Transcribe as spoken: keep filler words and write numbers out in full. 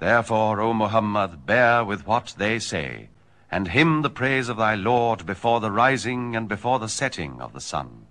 Therefore, O Muhammad, bear with what they say, and hymn the praise of thy Lord before the rising and before the setting of the sun.